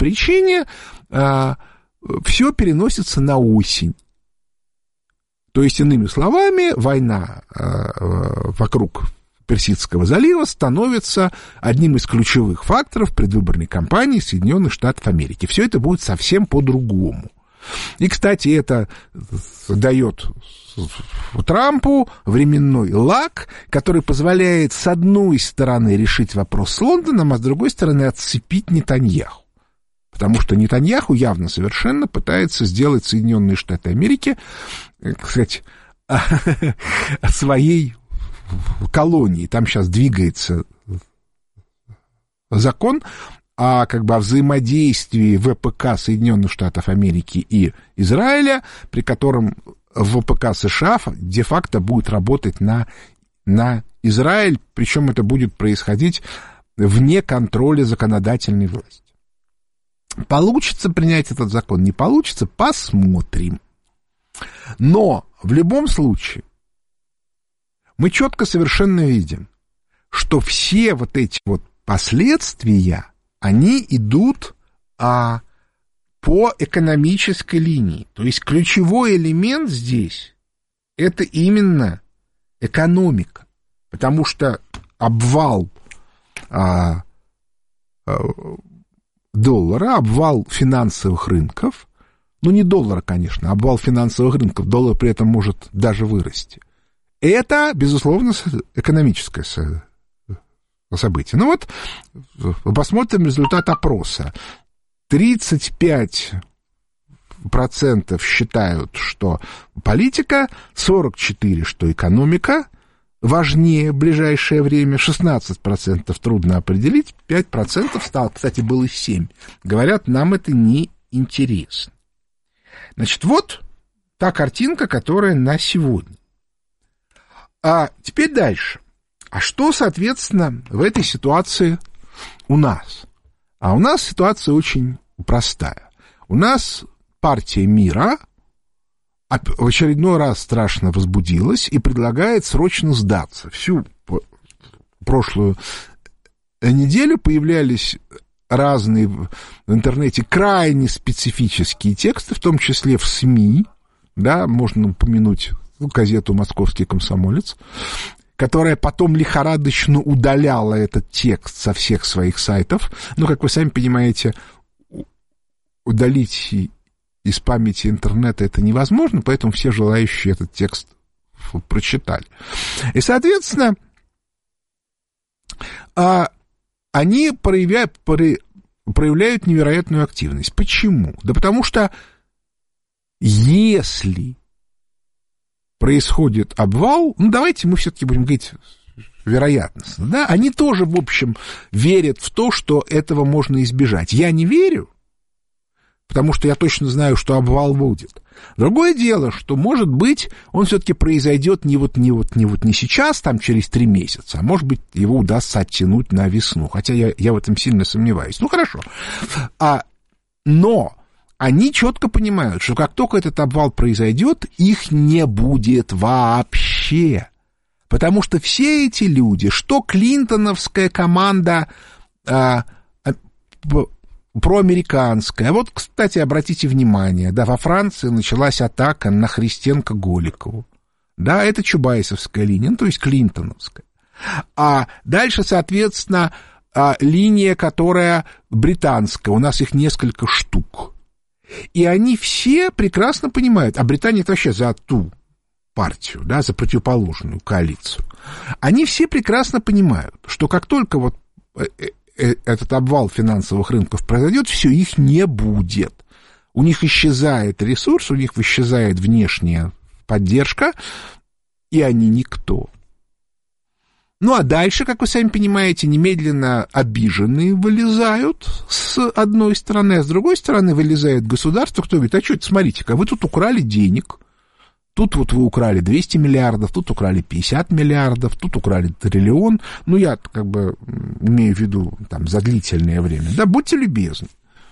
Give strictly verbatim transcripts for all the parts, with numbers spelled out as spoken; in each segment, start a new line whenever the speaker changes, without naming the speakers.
причине а, все переносится на осень. То есть, иными словами, война а, вокруг Персидского залива становится одним из ключевых факторов предвыборной кампании Соединенных Штатов Америки. Все это будет совсем по-другому. И, кстати, это дает Трампу временной лаг, который позволяет, с одной стороны, решить вопрос с Лондоном, а с другой стороны, отцепить Нетаньяху. Потому что Нетаньяху явно совершенно пытается сделать Соединенные Штаты Америки, так сказать, своей колонии. Там сейчас двигается закон о, как бы, о взаимодействии ВПК Соединенных Штатов Америки и Израиля, при котором ВПК США де-факто будет работать на, на Израиль, причем это будет происходить вне контроля законодательной власти. Получится принять этот закон, не получится, посмотрим. Но в любом случае мы четко совершенно видим, что все вот эти вот последствия, они идут а, по экономической линии. То есть ключевой элемент здесь — это именно экономика. Потому что обвал а, а, доллара, обвал финансовых рынков, ну не доллара, конечно, обвал финансовых рынков, доллар при этом может даже вырасти. Это, безусловно, экономическое событие. Ну вот, посмотрим результат опроса. тридцать пять процентов считают, что политика, сорок четыре процента, что экономика важнее в ближайшее время, шестнадцать процентов трудно определить, пять процентов стало, кстати, было семь процентов. Говорят, нам это не интересно. Значит, вот та картинка, которая на сегодня. А теперь дальше. А что, соответственно, в этой ситуации у нас? А у нас ситуация очень простая. У нас партия мира в очередной раз страшно возбудилась и предлагает срочно сдаться. Всю прошлую неделю появлялись разные в интернете крайне специфические тексты, в том числе в СМИ, да, можно упомянуть газету «Московский комсомолец», которая потом лихорадочно удаляла этот текст со всех своих сайтов. Ну, как вы сами понимаете, удалить из памяти интернета это невозможно, поэтому все желающие этот текст прочитали. И, соответственно, они проявляют, проявляют невероятную активность. Почему? Да потому что если происходит обвал, ну, давайте мы все-таки будем говорить вероятностно, да, они тоже, в общем, верят в то, что этого можно избежать. Я не верю, потому что я точно знаю, что обвал будет. Другое дело, что, может быть, он все-таки произойдет не вот, не вот, не вот не сейчас, там, через три месяца, а может быть, его удастся оттянуть на весну, хотя я, я в этом сильно сомневаюсь. Ну, хорошо. А, но они четко понимают, что как только этот обвал произойдет, их не будет вообще. Потому что все эти люди, что клинтоновская команда а, а, проамериканская, вот, кстати, обратите внимание, да, во Франции началась атака на Христенко-Голикову. Да, это чубайсовская линия, ну, то есть клинтоновская. А дальше, соответственно, а, линия, которая британская, у нас их несколько штук. И они все прекрасно понимают, а Британия это вообще за ту партию, да, за противоположную коалицию. Они все прекрасно понимают, что как только вот этот обвал финансовых рынков произойдет, все, их не будет. У них исчезает ресурс, у них исчезает внешняя поддержка, и они никто. Ну, а дальше, как вы сами понимаете, немедленно обиженные вылезают с одной стороны, а с другой стороны вылезает государство, кто говорит, а что это, смотрите-ка, вы тут украли денег, тут вот вы украли двести миллиардов, тут украли пятьдесят миллиардов, тут украли триллион, ну, я как бы имею в виду там за длительное время, да, будьте любезны.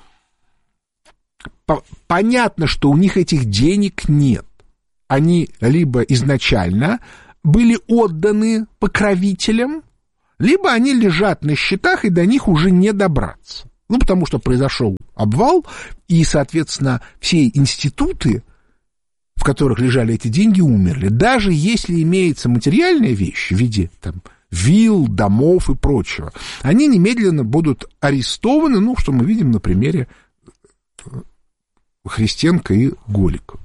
Понятно, что у них этих денег нет, они либо изначально были отданы покровителям, либо они лежат на счетах, и до них уже не добраться. Ну, потому что произошел обвал, и, соответственно, все институты, в которых лежали эти деньги, умерли. Даже если имеется материальная вещь в виде там, вилл, домов и прочего, они немедленно будут арестованы, ну, что мы видим на примере Христенко и Голиковой.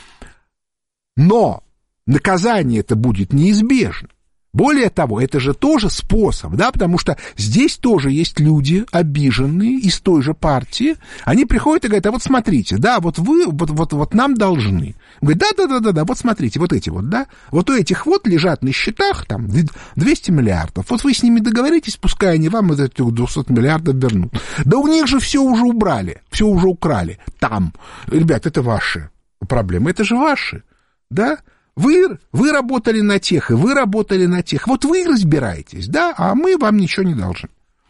Но наказание это будет неизбежно. Более того, это же тоже способ, да, потому что здесь тоже есть люди, обиженные из той же партии, они приходят и говорят, а вот смотрите, да, вот вы, вот, вот, вот нам должны. Говорят, да-да-да-да, вот смотрите, вот эти вот, да, вот у этих вот лежат на счетах там двести миллиардов, вот вы с ними договоритесь, пускай они вам эти двести миллиардов вернут. Да у них же все уже убрали, все уже украли там. Ребят, это ваши проблемы, это же ваши, да. Вы, вы работали на тех, и вы работали на тех. Вот вы разбираетесь, да, а мы вам ничего не должны.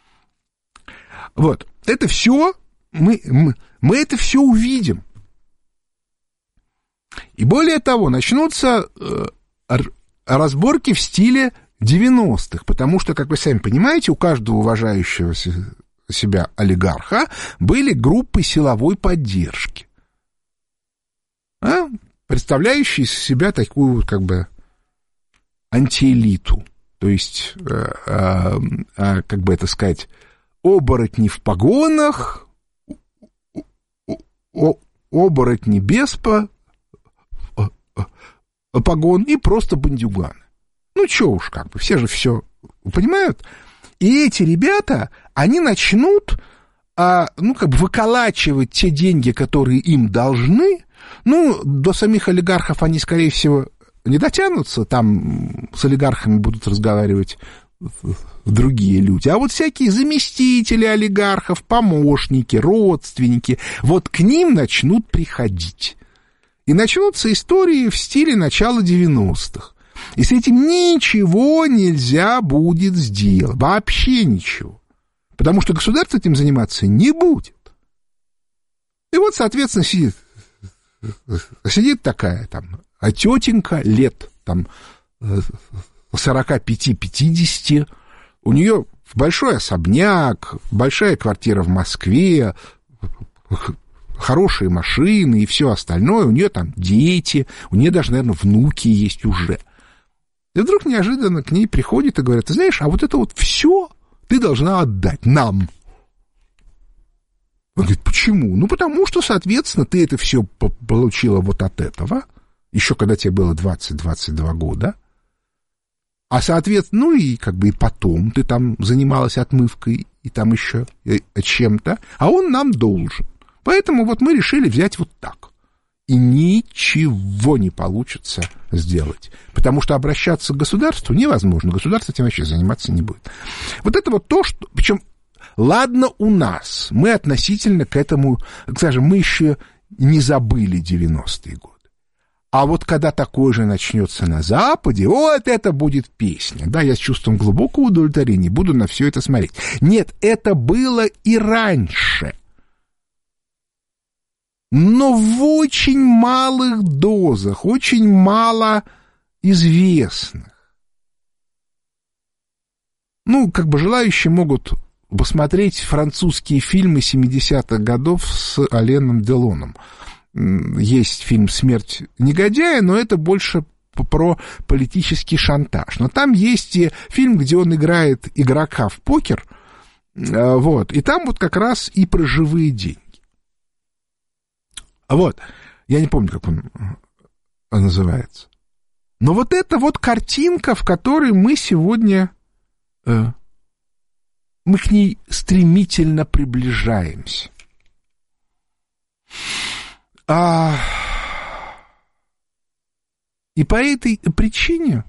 Вот, это все, мы, мы, мы это все увидим. И более того, начнутся э, разборки в стиле девяностых, потому что, как вы сами понимаете, у каждого уважающего себя олигарха были группы силовой поддержки. А? Представляющие из себя такую, как бы, антиэлиту, то есть, э, э, э, как бы это сказать, оборотни в погонах, о, оборотни без по, о, о, погон и просто бандюганы. Ну, чё уж, как бы, все же все понимают. И эти ребята, они начнут, а, ну, как бы, выколачивать те деньги, которые им должны. Ну, до самих олигархов они, скорее всего, не дотянутся, там с олигархами будут разговаривать другие люди, а вот всякие заместители олигархов, помощники, родственники, вот к ним начнут приходить. И начнутся истории в стиле начала девяностых. И с этим ничего нельзя будет сделать, вообще ничего, потому что государство этим заниматься не будет. И вот, соответственно, сидит Сидит такая там тетенька лет там сорок пять пятьдесят, у нее большой особняк, большая квартира в Москве, хорошие машины и все остальное, у нее там дети, у нее даже, наверное, внуки есть уже. И вдруг неожиданно к ней приходит и говорит, ты знаешь, а вот это вот все ты должна отдать нам. Он говорит, почему? Ну, потому что, соответственно, ты это все получила вот от этого, еще когда тебе было двадцать-двадцать два года, а, соответственно, ну, и как бы и потом ты там занималась отмывкой и там еще чем-то, а он нам должен. Поэтому вот мы решили взять вот так. И ничего не получится сделать, потому что обращаться к государству невозможно, государство этим вообще заниматься не будет. Вот это вот то, что... Причем ладно у нас, мы относительно к этому, скажем, мы еще не забыли девяностые годы. А вот когда такое же начнется на Западе, вот это будет песня. Да, я с чувством глубокого удовлетворения буду на все это смотреть. Нет, это было и раньше. Но в очень малых дозах, очень мало известных. Ну, как бы желающие могут посмотреть французские фильмы семидесятых годов с Аленом Делоном. Есть фильм «Смерть негодяя», но это больше про политический шантаж. Но там есть и фильм, где он играет игрока в покер, вот, и там вот как раз и про живые деньги. Вот, я не помню, как он называется. Но вот это вот картинка, в которой мы сегодня... мы к ней стремительно приближаемся. А... И по этой причине,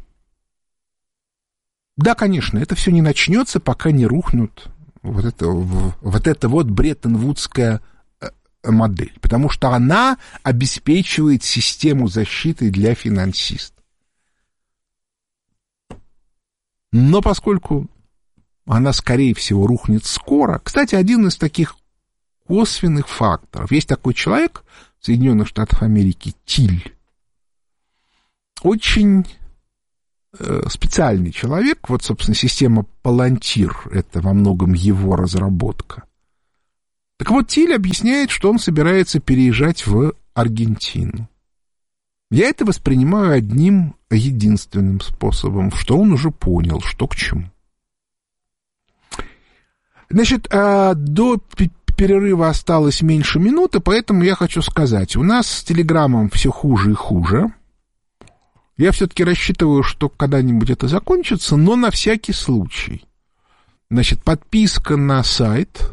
да, конечно, это все не начнется, пока не рухнут вот это вот, это вот Бреттон-Вудская модель, потому что она обеспечивает систему защиты для финансистов. Но поскольку она, скорее всего, рухнет скоро. Кстати, один из таких косвенных факторов. Есть такой человек в Соединенных Штатах Америки, Тиль. Очень э, специальный человек. Вот, собственно, система Палантир. Это во многом его разработка. Так вот, Тиль объясняет, что он собирается переезжать в Аргентину. Я это воспринимаю одним единственным способом, что он уже понял, что к чему. Значит, до перерыва осталось меньше минуты, поэтому я хочу сказать, у нас с Телеграмом все хуже и хуже. Я все-таки рассчитываю, что когда-нибудь это закончится, но на всякий случай. Значит, подписка на сайт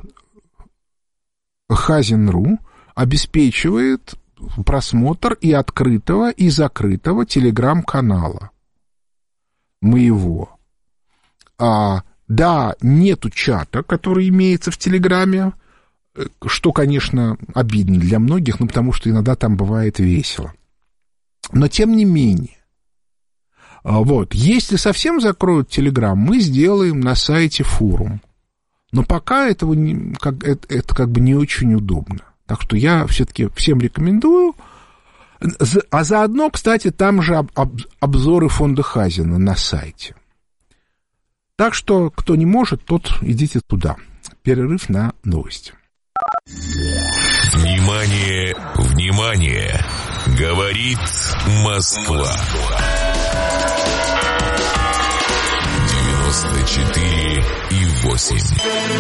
хазин точка ру обеспечивает просмотр и открытого, и закрытого телеграм-канала моего. А, да, нету чата, который имеется в Телеграме, что, конечно, обидно для многих, ну, потому что иногда там бывает весело. Но, тем не менее, вот, если совсем закроют Телеграм, мы сделаем на сайте форум. Но пока этого не, как, это, это как бы не очень удобно. Так что я все-таки всем рекомендую. А заодно, кстати, там же об, об, обзоры фонда Хазина на сайте. Так что, кто не может, тот идите туда. Перерыв на новости.
Внимание, внимание! Говорит Москва. девяносто четыре и восемь.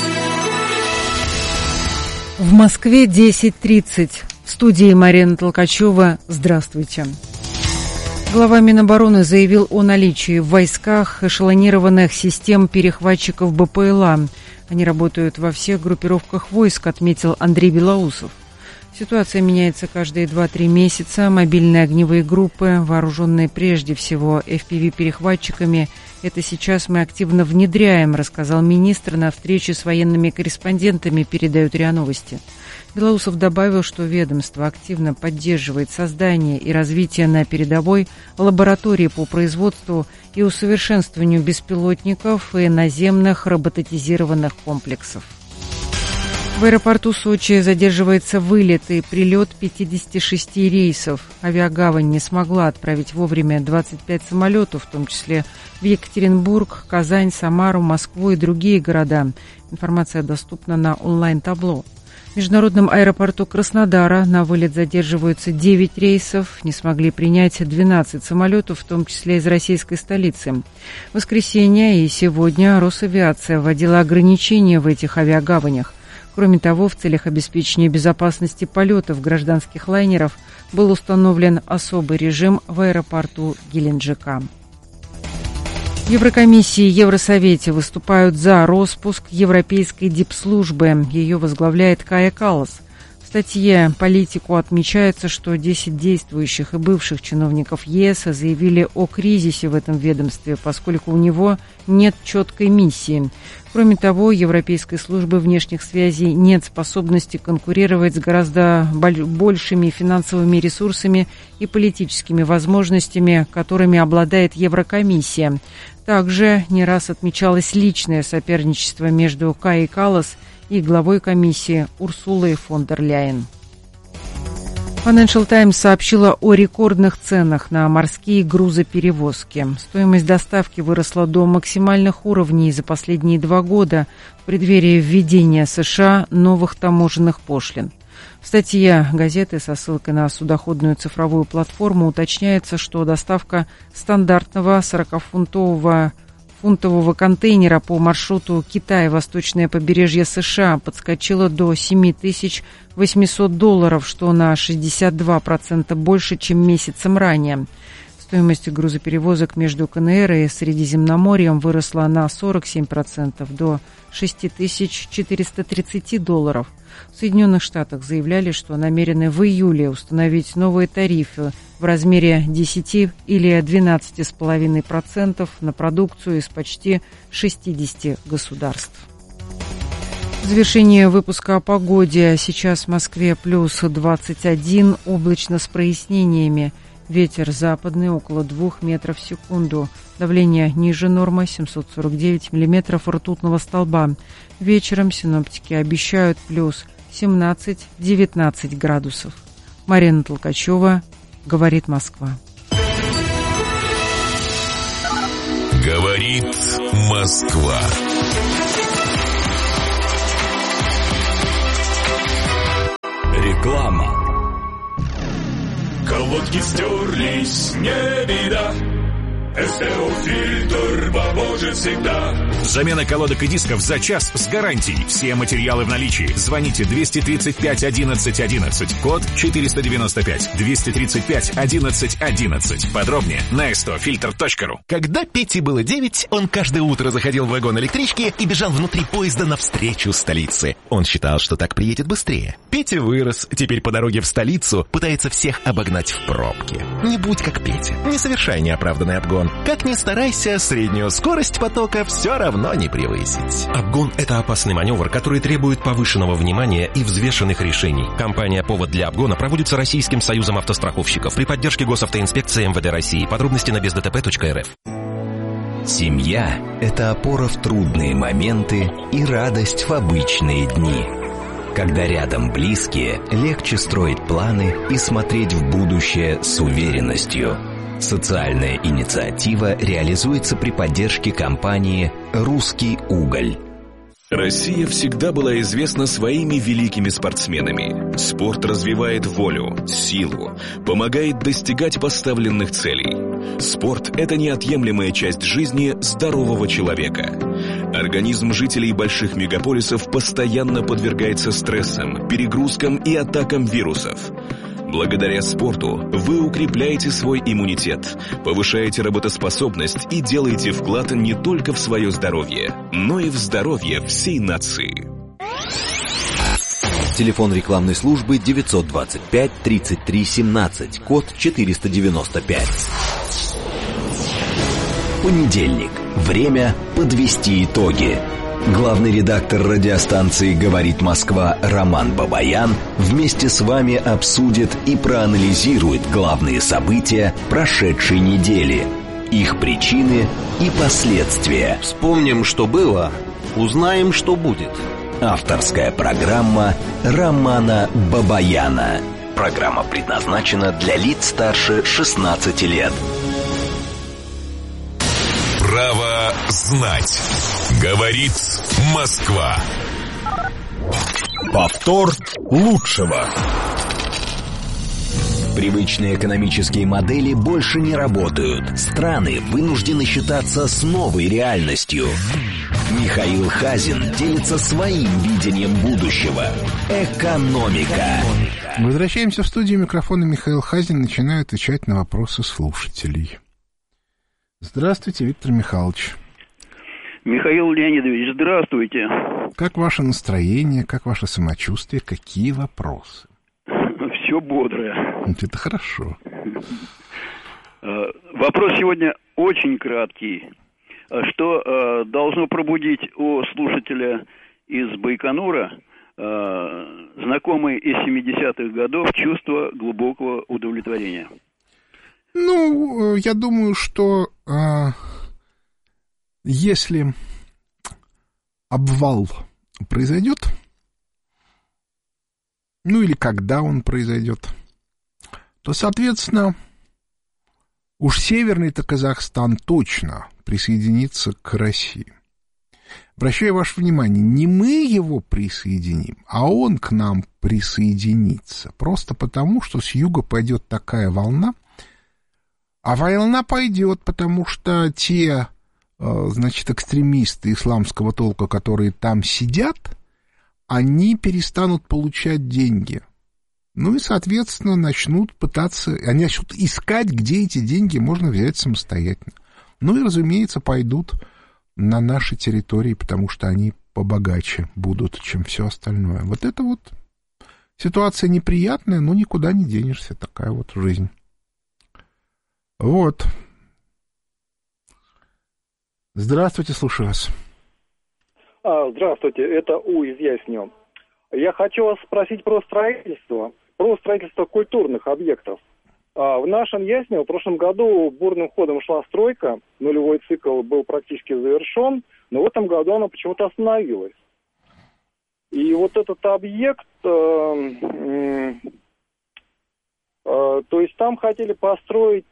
В Москве десять тридцать. В студии Марина Толкачева. Здравствуйте. Глава Минобороны заявил о наличии в войсках эшелонированных систем перехватчиков БПЛА. Они работают во всех группировках войск, отметил Андрей Белоусов. Ситуация меняется каждые два-три месяца. Мобильные огневые группы, вооруженные прежде всего эф пи ви-перехватчиками, это сейчас мы активно внедряем, рассказал министр на встрече с военными корреспондентами, передают РИА Новости. Белоусов добавил, что ведомство активно поддерживает создание и развитие на передовой лаборатории по производству и усовершенствованию беспилотников и наземных роботизированных комплексов. В аэропорту Сочи задерживается вылет и прилет пятидесяти шести рейсов. Авиагавань не смогла отправить вовремя двадцать пять самолетов, в том числе в Екатеринбург, Казань, Самару, Москву и другие города. Информация доступна на онлайн-табло. В международном аэропорту Краснодара на вылет задерживаются девять рейсов. Не смогли принять двенадцать самолетов, в том числе из российской столицы. В воскресенье и сегодня Росавиация вводила ограничения в этих авиагаванях. Кроме того, в целях обеспечения безопасности полетов гражданских лайнеров был установлен особый режим в аэропорту Геленджика. В Еврокомиссии и Евросовете выступают за распуск Европейской дипслужбы. Ее возглавляет Кая Каллас. В статье «Политику» отмечается, что десять действующих и бывших чиновников ЕС заявили о кризисе в этом ведомстве, поскольку у него нет четкой миссии. Кроме того, Европейской службы внешних связей нет способности конкурировать с гораздо большими финансовыми ресурсами и политическими возможностями, которыми обладает Еврокомиссия. Также не раз отмечалось личное соперничество между Каей Каллас и главой комиссии Урсулой фон дер Ляйен. Financial Times сообщила о рекордных ценах на морские грузоперевозки. Стоимость доставки выросла до максимальных уровней за последние два года в преддверии введения США новых таможенных пошлин. В статье газеты со ссылкой на судоходную цифровую платформу уточняется, что доставка стандартного сорокафунтового фунтового контейнера по маршруту Китай-Восточное побережье США подскочила до семь тысяч восемьсот долларов, что на шестьдесят два процента больше, чем месяцем ранее. Стоимость грузоперевозок между КНР и Средиземноморьем выросла на сорок семь процентов до шесть тысяч четыреста тридцать долларов. В Соединенных Штатах заявляли, что намерены в июле установить новые тарифы в размере десять или двенадцать целых пять десятых процента на продукцию из почти шестидесяти государств. В завершение выпуска о погоде. Сейчас в Москве плюс двадцать один, облачно с прояснениями. Ветер западный около двух метров в секунду. Давление ниже нормы семьсот сорок девять миллиметров ртутного столба. Вечером синоптики обещают плюс семнадцать-девятнадцать градусов. Марина Толкачева, говорит Москва.
Говорит Москва.
Реклама.
Колодки стерлись, не беда. СТО-фильтр поможет всегда.
Замена колодок и дисков за час с гарантией. Все материалы в наличии. Звоните двести тридцать пять одиннадцать одиннадцать. Код четыреста девяносто пять. двести тридцать пять одиннадцать одиннадцать. Подробнее на эс тэ о фильтр точка ру.
Когда Пете было девять, он каждое утро заходил в вагон электрички и бежал внутри поезда навстречу столице. Он считал, что так приедет быстрее. Петя вырос. Теперь по дороге в столицу пытается всех обогнать в пробке. Не будь как Петя. Не совершай неоправданный обгон. Как ни старайся, среднюю скорость потока все равно не превысить.
Обгон — это опасный маневр, который требует повышенного внимания и взвешенных решений. Компания «Повод для обгона» проводится Российским союзом автостраховщиков при поддержке Госавтоинспекции эм вэ дэ России. Подробности на без дэ тэ пэ точка эр эф.
Семья – это опора в трудные моменты и радость в обычные дни. Когда рядом близкие, легче строить планы и смотреть в будущее с уверенностью. Социальная инициатива реализуется при поддержке компании «Русский уголь».
Россия всегда была известна своими великими спортсменами. Спорт развивает волю, силу, помогает достигать поставленных целей. Спорт – это неотъемлемая часть жизни здорового человека. Организм жителей больших мегаполисов постоянно подвергается стрессам, перегрузкам и атакам вирусов. Благодаря спорту вы укрепляете свой иммунитет, повышаете работоспособность и делаете вклад не только в свое здоровье, но и в здоровье всей нации.
Телефон рекламной службы девятьсот двадцать пять тридцать три семнадцать, код четыреста девяносто пять. Понедельник. Время подвести итоги. Главный редактор радиостанции «Говорит Москва» Роман Бабаян вместе с вами обсудит и проанализирует главные события прошедшей недели, их причины и последствия.
Вспомним, что было, узнаем, что будет.
Авторская программа Романа Бабаяна. Программа предназначена для лиц старше шестнадцати лет.
Право знать. Говорит Москва.
Повтор лучшего. Привычные экономические модели больше не работают. Страны вынуждены считаться с новой реальностью. Михаил Хазин делится своим видением будущего. Экономика.
Возвращаемся в студию. Микрофона Михаил Хазин. Начинаю отвечать на вопросы слушателей. Здравствуйте, Виктор Михайлович.
Михаил Леонидович, здравствуйте.
Как ваше настроение, как ваше самочувствие, какие вопросы?
Все бодрое.
Это хорошо.
Вопрос сегодня очень краткий. Что должно пробудить у слушателя из Байконура знакомые из семидесятых годов чувство глубокого удовлетворения?
Ну, я думаю, что а, если обвал произойдет, ну или когда он произойдет, то, соответственно, уж северный-то Казахстан точно присоединится к России. Обращаю ваше внимание, не мы его присоединим, а он к нам присоединится. Просто потому, что с юга пойдет такая волна. А волна пойдет, потому что те, значит, экстремисты исламского толка, которые там сидят, они перестанут получать деньги. Ну и, соответственно, начнут пытаться, они начнут искать, где эти деньги можно взять самостоятельно. Ну и, разумеется, пойдут на наши территории, потому что они побогаче будут, чем все остальное. Вот это вот ситуация неприятная, но никуда не денешься, такая вот жизнь. Вот. Здравствуйте, слушаю вас.
А, здравствуйте, это У из Ясню. Я хочу вас спросить про строительство, про строительство культурных объектов. А, в нашем Ясне в прошлом году бурным ходом шла стройка, нулевой цикл был практически завершен, но в этом году она почему-то остановилась. И вот этот объект... Э, То есть там хотели построить,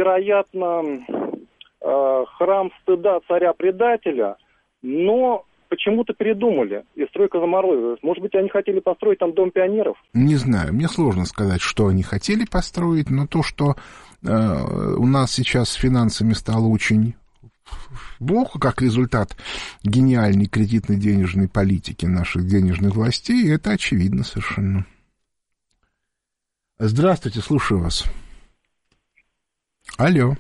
вероятно, храм стыда царя-предателя, но почему-то передумали, и стройка заморозилась. Может быть, они хотели построить там дом пионеров?
Не знаю, мне сложно сказать, что они хотели построить, но то, что э, у нас сейчас с финансами стало очень плохо, как результат гениальной кредитно-денежной политики наших денежных властей, это очевидно совершенно. Здравствуйте, слушаю вас. Алло.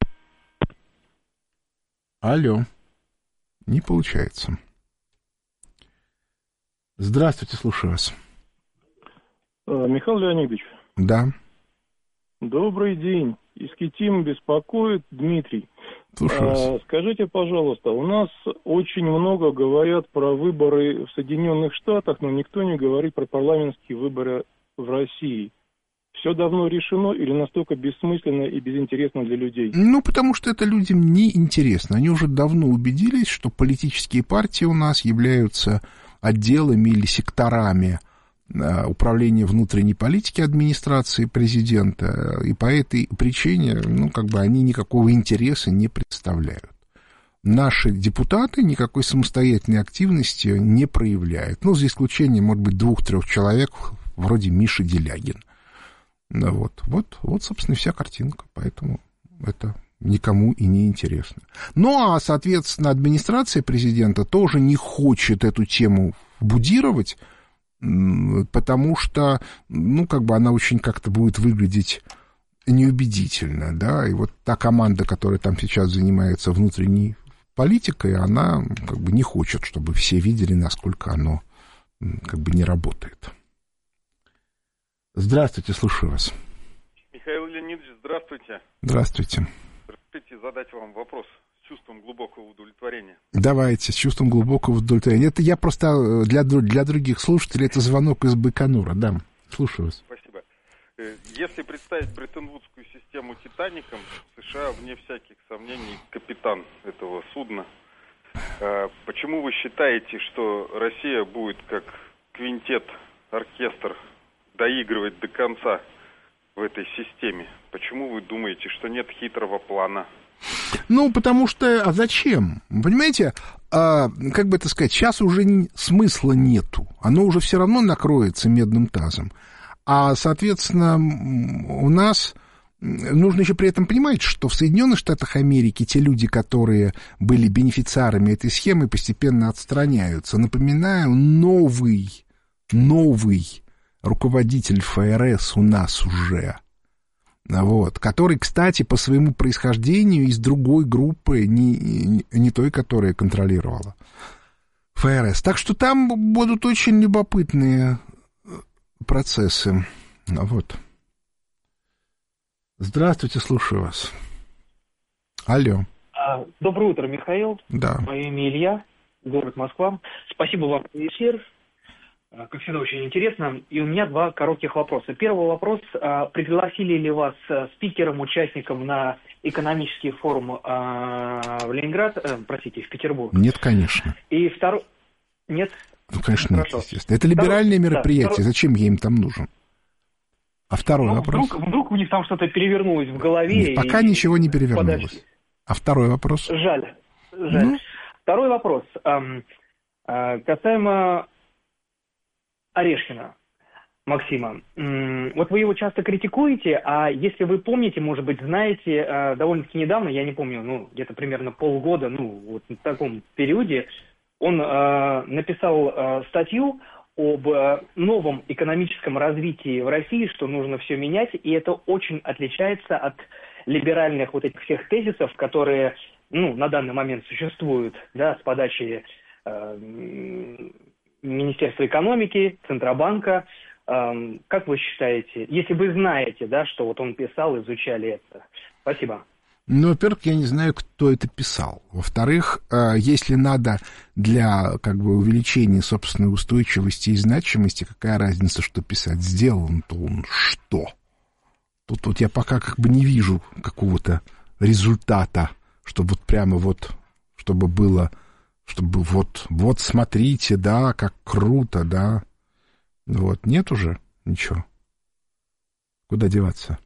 Алло. Не получается. Здравствуйте, слушаю вас.
Михаил Леонидович.
Да.
Добрый день. Искитим беспокоит Дмитрий.
Слушаю вас.
А, скажите, пожалуйста, у нас очень много говорят про выборы в Соединенных Штатах, но никто не говорит про парламентские выборы в России. Все давно решено или настолько бессмысленно и безинтересно для людей?
Ну, потому что это людям не интересно. Они уже давно убедились, что политические партии у нас являются отделами или секторами управления внутренней политики администрации президента, и по этой причине, ну, как бы они никакого интереса не представляют. Наши депутаты никакой самостоятельной активности не проявляют. Ну, за исключением, может быть, двух-трех человек, вроде Миши Делягина. Ну, вот, вот, вот, собственно, вся картинка, поэтому это никому и не интересно. Ну, а, соответственно, администрация президента тоже не хочет эту тему будировать, потому что, ну, как бы она очень как-то будет выглядеть неубедительно, да, и вот та команда, которая там сейчас занимается внутренней политикой, она как бы не хочет, чтобы все видели, насколько оно как бы не работает. Здравствуйте, слушаю вас.
Михаил Леонидович, здравствуйте.
Здравствуйте.
Разрешите задать вам вопрос с чувством глубокого удовлетворения?
Давайте, с чувством глубокого удовлетворения. Это я просто для, для других слушателей, это звонок из Байконура, да, слушаю вас.
Спасибо. Если представить Бреттон-Вудскую систему «Титаником», США, вне всяких сомнений, капитан этого судна. Почему вы считаете, что Россия будет как квинтет, оркестр доигрывать до конца в этой системе? Почему вы думаете, что нет хитрого плана?
Ну, потому что, а зачем? Понимаете, а, как бы это сказать, сейчас уже не, смысла нету. Оно уже все равно накроется медным тазом. А, соответственно, у нас нужно еще при этом понимать, что в Соединенных Штатах Америки те люди, которые были бенефициарами этой схемы, постепенно отстраняются. Напоминаю, новый, новый руководитель ФРС у нас уже, вот, который, кстати, по своему происхождению из другой группы, не, не, не той, которая контролировала ФРС. Так что там будут очень любопытные процессы. Вот. Здравствуйте, слушаю вас. Алло.
Доброе утро, Михаил.
Да.
Мое имя Илья, город Москва. Спасибо вам за эфир. Как всегда, очень интересно. И у меня два коротких вопроса. Первый вопрос. Пригласили ли вас спикером, участником на экономический форум в Ленинград, простите, в Петербург?
Нет, конечно.
И второй... Нет?
Ну, конечно, нет, естественно. Это либеральное второй... мероприятие. Да, второй... Зачем я им там нужен? А второй ну, вопрос?
Вдруг, вдруг у них там что-то перевернулось в голове.
Нет, пока
и...
ничего не перевернулось.
Подожди.
А второй вопрос?
Жаль. Жаль. Ну? Второй вопрос. Касаемо Орешкина Максима. Вот вы его часто критикуете, а если вы помните, может быть, знаете, довольно-таки недавно, я не помню, ну, где-то примерно полгода, ну, вот в таком периоде, он э, написал э, статью об э, новом экономическом развитии в России, что нужно все менять, и это очень отличается от либеральных вот этих всех тезисов, которые, ну, на данный момент существуют, да, с подачи э, Министерства экономики, Центробанка. Э, как вы считаете, если вы знаете, да, что вот он писал, изучали это? Спасибо.
Ну, во-первых, я не знаю, кто это писал. Во-вторых, если надо для как бы увеличения собственной устойчивости и значимости, какая разница, что писать? Сделан-то он что? Тут вот я пока как бы не вижу какого-то результата, чтобы вот прямо вот, чтобы было, чтобы вот, вот смотрите, да, как круто, да. Вот, нет уже ничего. Куда деваться?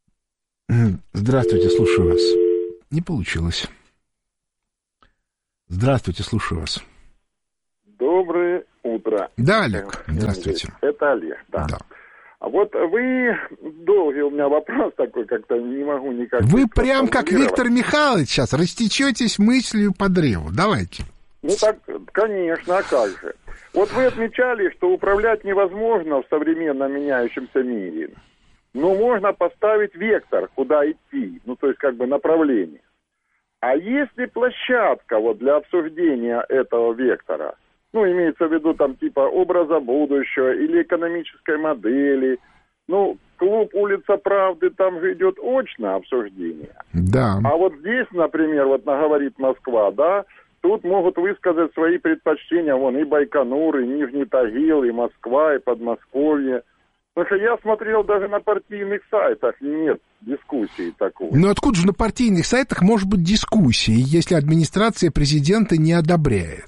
Здравствуйте, слушаю вас. Не получилось. Здравствуйте, слушаю вас.
Доброе утро.
Да, Олег, здравствуйте.
Это Олег, да.
да.
А вот вы, долгий у меня вопрос такой, как-то не могу никак...
Вы прям как Виктор Михайлович сейчас растечетесь мыслью по древу. Давайте.
Ну так, конечно, а как же? Вот вы отмечали, что управлять невозможно в современном меняющемся мире. Но можно поставить вектор, куда идти, ну то есть как бы направление. А есть ли площадка вот для обсуждения этого вектора? Ну, имеется в виду там типа образа будущего или экономической модели. Ну, клуб «Улица Правды», там же идет очное обсуждение.
Да.
А вот здесь, например, вот наговорит Москва, да, тут могут высказать свои предпочтения, вон и Байконур, и Нижний Тагил, и Москва, и Подмосковье. Потому что я смотрел, даже на партийных сайтах нет дискуссии такой.
Ну откуда же на партийных сайтах может быть дискуссии, если администрация президента не одобряет?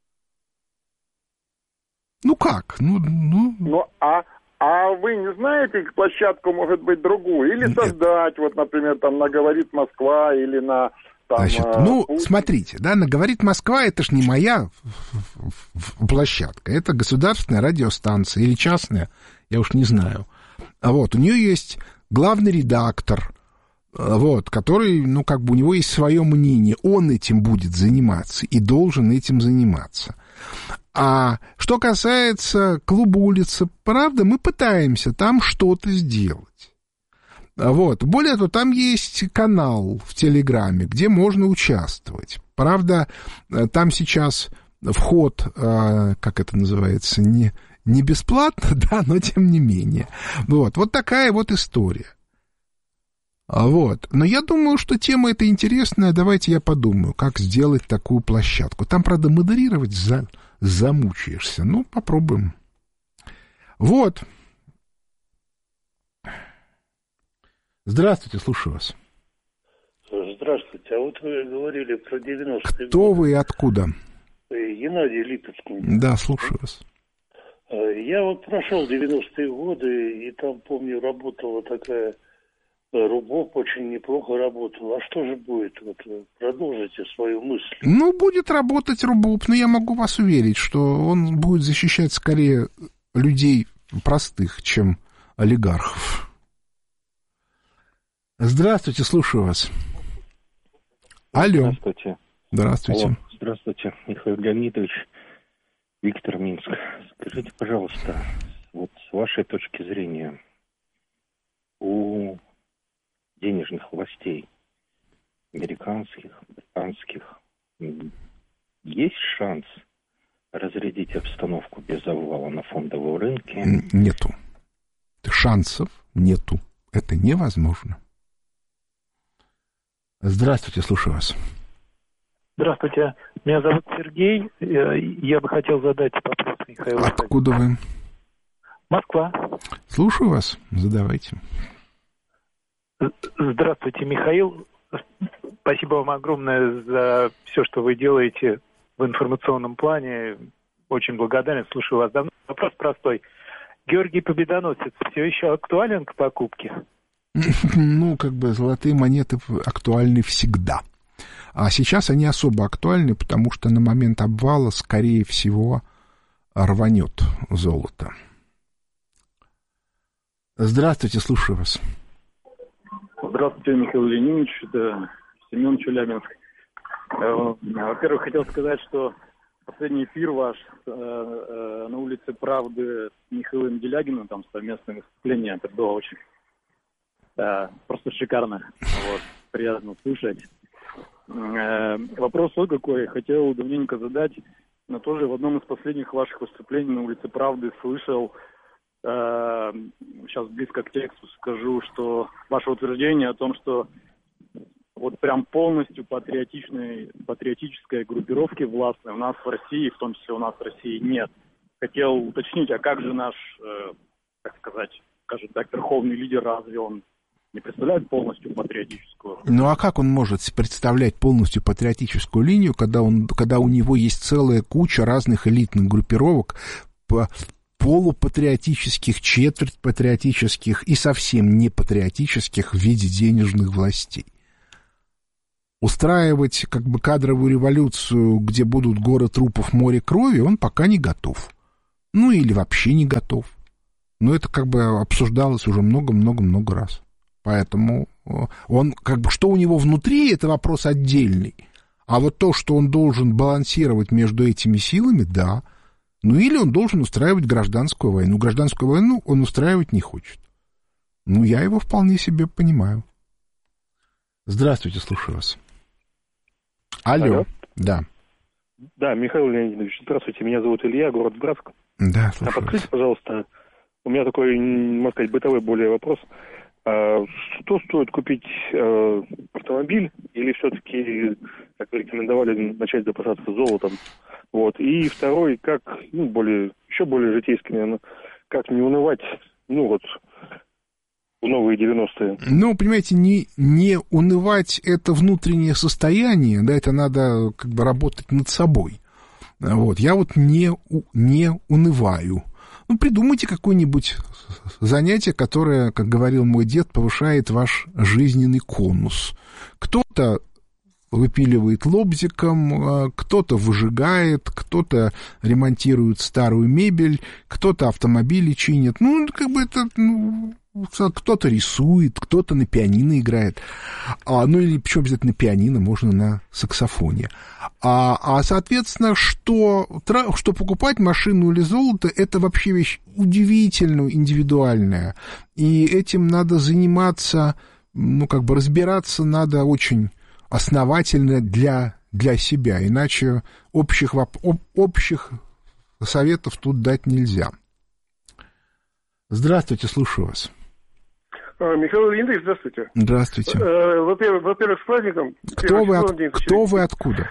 Ну как? Ну, ну...
ну а, а вы не знаете, площадку может быть другую? Или Нет. создать, вот, например, там на «Говорит Москва» или на... Там,
Значит,
а,
ну,
Путин.
смотрите, да, на «Говорит Москва» это ж не моя площадка, это государственная радиостанция или частная, я уж не знаю. А вот, у нее есть главный редактор, вот, который, ну, как бы у него есть свое мнение, он этим будет заниматься и должен этим заниматься. А что касается клуба «Улица Правды», мы пытаемся там что-то сделать. Вот. Более того, там есть канал в Телеграме, где можно участвовать. Правда, там сейчас вход, как это называется, не, не бесплатно, да, но тем не менее. Вот. Вот такая вот история. Вот. Но я думаю, что тема эта интересная. Давайте я подумаю, как сделать такую площадку. Там, правда, модерировать за... замучаешься. Ну, попробуем. Вот. Здравствуйте, слушаю вас.
Здравствуйте. А вот вы говорили про девяностые
Кто
годы.
вы и откуда?
Геннадий, Липецкий.
Да, слушаю вас.
Я вот прошел девяностые годы, и там, помню, работала такая... РУБОП очень неплохо работал. А что же будет? Вот, продолжите свою мысль.
Ну, будет работать РУБОП, но я могу вас уверить, что он будет защищать скорее людей простых, чем олигархов. Здравствуйте, слушаю вас. Алло.
Здравствуйте.
Здравствуйте.
Алло. Здравствуйте, Михаил Леонидович, Виктор, Минск. Скажите, пожалуйста, вот с вашей точки зрения, у денежных властей, американских, британских, есть шанс разрядить обстановку без обвала на фондовом рынке?
Нету. Шансов нету. Это невозможно. Здравствуйте, слушаю вас.
Здравствуйте. Меня зовут Сергей. Я бы хотел задать вопрос Михаилу.
Откуда вы?
Москва.
Слушаю вас. Задавайте.
Здравствуйте, Михаил. Спасибо вам огромное за все, что вы делаете в информационном плане. Очень благодарен, слушаю вас давно. Вопрос простой. Георгий Победоносец все еще актуален к покупке?
Ну, как бы золотые монеты актуальны всегда. А сейчас они особо актуальны, потому что на момент обвала, скорее всего, рванет золото. Здравствуйте, слушаю вас.
Здравствуйте, Михаил Леонидович, это Семен Челябинск. Во-первых, хотел сказать, что последний эфир ваш на улице Правды с Михаилом Делягиным, там совместное выступление, это было очень просто шикарно, вот, приятно слушать. Вопрос вот какой, хотел давненько задать, но тоже в одном из последних ваших выступлений на улице Правды слышал, сейчас близко к тексту скажу, что ваше утверждение о том, что вот прям полностью патриотичной, патриотической группировки властной у нас в России, в том числе у нас в России, нет. Хотел уточнить, а как же наш, э, так сказать, скажем так, верховный лидер, разве он не представляет полностью патриотическую?
Ну а как он может представлять полностью патриотическую линию, когда, он, когда у него есть целая куча разных элитных группировок, по полупатриотических, четверть патриотических и совсем не патриотических в виде денежных властей? устраивать как бы кадровую революцию, где будут горы трупов, море крови, он пока не готов. Ну, или вообще не готов. Но это как бы обсуждалось уже много-много-много раз. Поэтому он, как бы, что у него внутри, это вопрос отдельный. А вот то, что он должен балансировать между этими силами, да. Ну, или он должен устраивать гражданскую войну. Гражданскую войну он устраивать не хочет. Ну, я его вполне себе понимаю. Здравствуйте, слушаю вас. Алло. Алло. Да.
Да, Михаил Леонидович, здравствуйте. Меня зовут Илья, город Братск.
Да,
слушаю. А подскажите, пожалуйста, у меня такой, можно сказать, бытовой более вопрос. А что стоит купить э, автомобиль или все-таки, как вы рекомендовали, начать запасаться золотом? Вот. И второй, как, ну, более, еще более житейский, наверное, как не унывать, ну, вот, в новые девяностые.
Ну, понимаете, не, не унывать — это внутреннее состояние, да, это надо как бы работать над собой. Вот. Я вот не, не унываю. Ну, придумайте какое-нибудь занятие, которое, как говорил мой дед, повышает ваш жизненный конус. Кто-то выпиливает лобзиком, кто-то выжигает, кто-то ремонтирует старую мебель, кто-то автомобили чинит. Ну, как бы это... Ну, кто-то рисует, кто-то на пианино играет. А, ну, или почему обязательно на пианино, можно на саксофоне. А, а соответственно, что, что покупать машину или золото, это вообще вещь удивительно индивидуальная. И этим надо заниматься, ну, как бы разбираться надо очень основательно для, для себя. Иначе общих, об, общих советов тут дать нельзя. Здравствуйте, слушаю вас.
Михаил Леонидович, здравствуйте.
Здравствуйте.
Во-первых, во-первых, с праздником.
Кто вы, от... Кто вы откуда?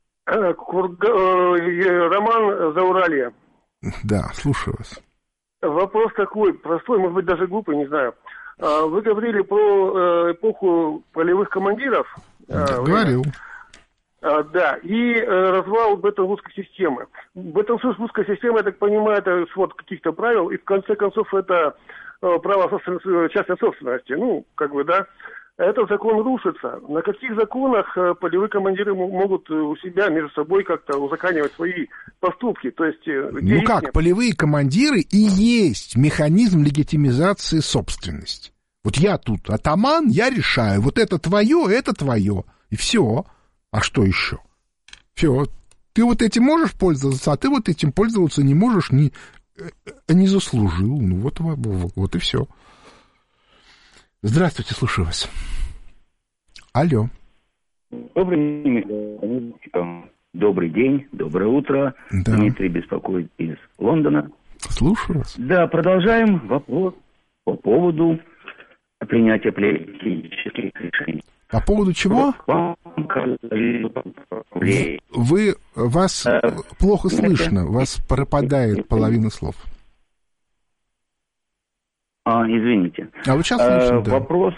Роман Зауралье.
Да, слушаю вас.
Вопрос такой, простой, может быть, даже глупый, не знаю. Вы говорили про эпоху полевых командиров.
Да, говорил.
Да, и развал Бреттон-Вудской системы. Бреттон-Вудская система, я так понимаю, это свод каких-то правил, и в конце концов это право собственности, частной собственности. Ну, как бы, да. Этот закон рушится. На каких законах полевые командиры могут у себя между собой как-то узаконивать свои поступки? То есть,
ну как, их... полевые командиры и есть механизм легитимизации собственности. Вот я тут атаман, я решаю, вот это твое, это твое, и все. А что еще? Все. Ты вот этим можешь пользоваться, а ты вот этим пользоваться не можешь, не, не заслужил. Ну вот, вот, вот и все. Здравствуйте, слушаю вас. Алло.
Добрый день, добрый день, доброе утро. Да. Дмитрий беспокоит из Лондона.
Слушаю вас.
Да, продолжаем вопрос по поводу принятия политических решений.
По поводу чего? Вы, вас плохо слышно, вас пропадает половина слов.
А, извините.
А вот сейчас слышно,
а, да. Вопрос,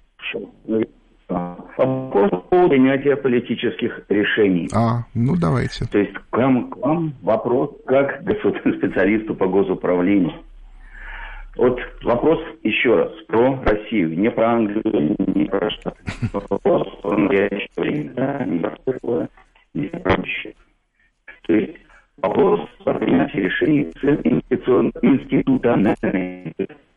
вопрос по принятию политических решений.
А, ну давайте.
То есть к вам, к вам вопрос как к специалисту по госуправлению. Вот вопрос еще раз про Россию, не про Англию, не про Штаты. Вопрос про настоящее время, да, не про такое, не про будущее. То есть вопрос о принятии решений с институциональной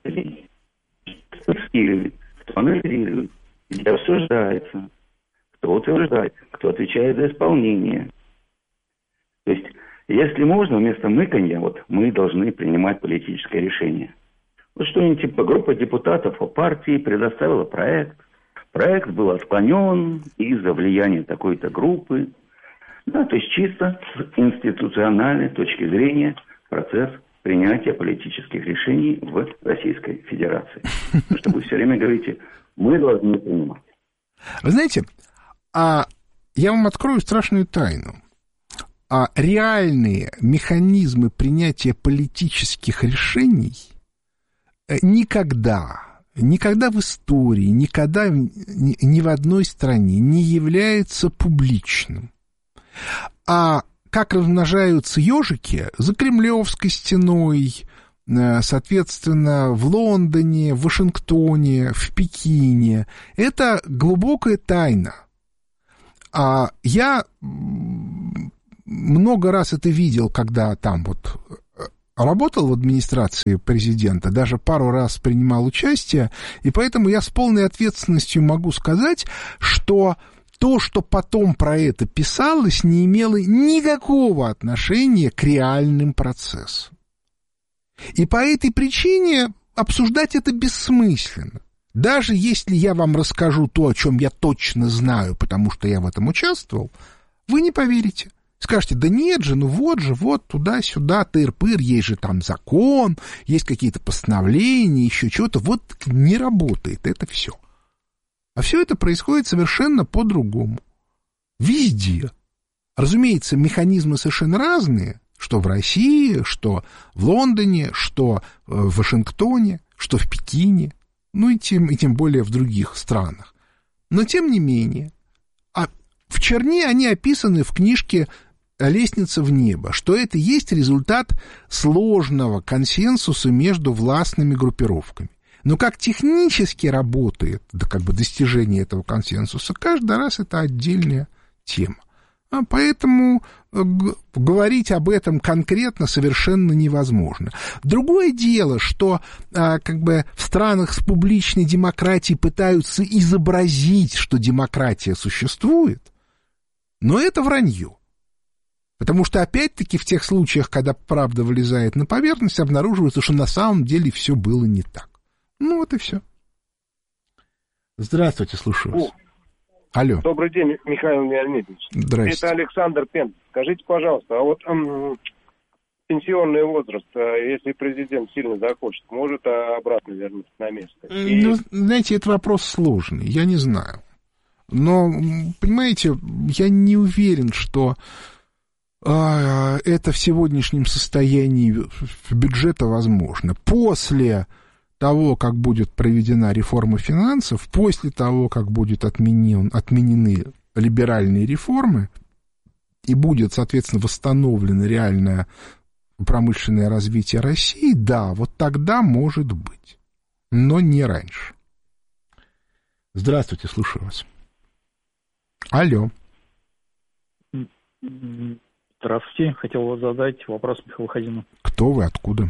тестирует, кто анализирует, где обсуждается, кто утверждает, кто отвечает за исполнение. То есть, если можно, вместо мыканья, вот мы должны принимать политическое решение. Вот что-нибудь типа группа депутатов о партии предоставила проект. Проект был отклонен из-за влияния такой-то группы. Да, то есть чисто с институциональной точки зрения процесс принятия политических решений в Российской Федерации. Потому что вы все время говорите, мы должны принимать.
Вы знаете, а я вам открою страшную тайну. А реальные механизмы принятия политических решений никогда, никогда в истории, никогда ни, ни в одной стране не является публичным. А как размножаются ежики за Кремлевской стеной, соответственно, в Лондоне, в Вашингтоне, в Пекине, это глубокая тайна. А я много раз это видел, когда там вот работал в администрации президента, даже пару раз принимал участие, и поэтому я с полной ответственностью могу сказать, что то, что потом про это писалось, не имело никакого отношения к реальным процессам. И по этой причине обсуждать это бессмысленно. Даже если я вам расскажу то, о чем я точно знаю, потому что я в этом участвовал, вы не поверите. Скажете, да нет же, ну вот же, вот туда-сюда, тыр-пыр, есть же там закон, есть какие-то постановления, еще что-то. Вот не работает это все. А все это происходит совершенно по-другому. Везде. Разумеется, механизмы совершенно разные, что в России, что в Лондоне, что в Вашингтоне, что в Пекине, ну и тем, и тем более в других странах. Но тем не менее, а в черне они описаны в книжке «Лестница в небо», что это есть результат сложного консенсуса между властными группировками. Но как технически работает, да, как бы достижение этого консенсуса, каждый раз это отдельная тема. А поэтому говорить об этом конкретно совершенно невозможно. Другое дело, что а, как бы в странах с публичной демократией пытаются изобразить, что демократия существует, но это вранье. Потому что, опять-таки, в тех случаях, когда правда вылезает на поверхность, обнаруживается, что на самом деле все было не так. Ну, вот и все. Здравствуйте, слушаю вас. Алло.
Добрый день, Михаил Леонидович.
Здрасте.
Это Александр Пен. Скажите, пожалуйста, а вот эм, пенсионный возраст, если президент сильно захочет, может обратно вернуться на место? И...
Ну, знаете, это вопрос сложный, я не знаю. Но, понимаете, я не уверен, что а, это в сегодняшнем состоянии бюджета возможно. После того, как будет проведена реформа финансов, после того, как будут отменен, отменены либеральные реформы и будет, соответственно, восстановлено реальное промышленное развитие России, да, вот тогда может быть, но не раньше. Здравствуйте, слушаю вас. Алло.
Здравствуйте, хотел вас задать вопрос Михаилу Хазину.
Кто вы, откуда?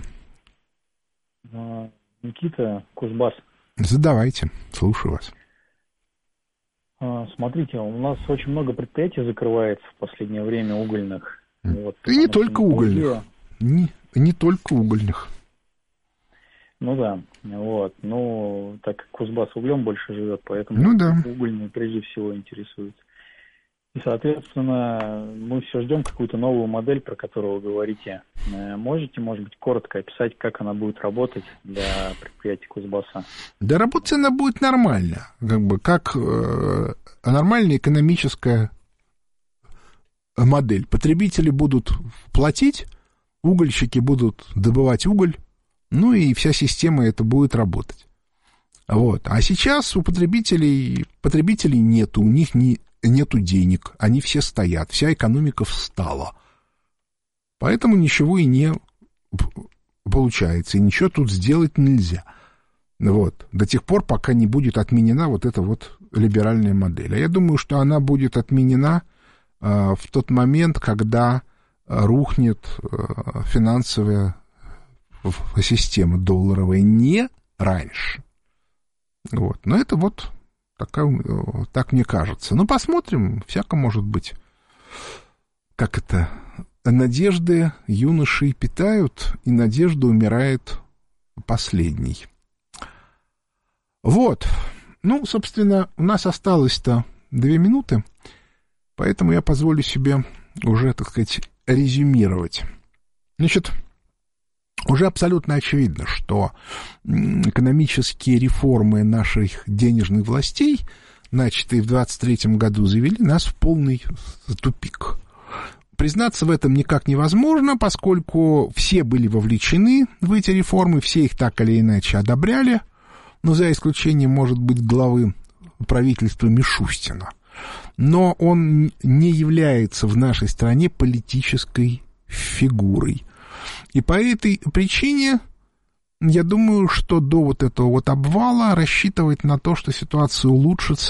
Никита, Кузбасс.
Задавайте, слушаю вас.
Смотрите, у нас очень много предприятий закрывается в последнее время угольных. Вот,
и не только угольных. Не, не только угольных.
Ну да, вот. Ну, так как Кузбасс углем больше живет, поэтому
ну, да.
угольные прежде всего интересуются. И, соответственно, мы все ждем какую-то новую модель, про которую вы говорите. Можете, может быть, коротко описать, как она будет работать для предприятий Кузбасса?
Да работать она будет нормально, как бы, как э, нормальная экономическая модель. Потребители будут платить, угольщики будут добывать уголь, ну и вся система это будет работать. Вот. А сейчас у потребителей, потребителей нету, у них не... нету денег, они все стоят, вся экономика встала. Поэтому ничего и не получается, и ничего тут сделать нельзя. Вот. До тех пор, пока не будет отменена вот эта вот либеральная модель. А я думаю, что она будет отменена э, в тот момент, когда рухнет э, финансовая система долларовая, не раньше. Вот. Но это вот... Так, так мне кажется. Ну, посмотрим, всяко может быть. Как это? Надежды юношей питают, и надежда умирает последней. Вот. Ну, собственно, у нас осталось-то две минуты, поэтому я позволю себе уже, так сказать, резюмировать. Значит, уже абсолютно очевидно, что экономические реформы наших денежных властей, начатые в двадцать третьем году, завели нас в полный тупик. Признаться в этом никак невозможно, поскольку все были вовлечены в эти реформы, все их так или иначе одобряли, но за исключением, может быть, главы правительства Мишустина. Но он не является в нашей стране политической фигурой. И по этой причине, я думаю, что до вот этого вот обвала рассчитывать на то, что ситуация улучшится,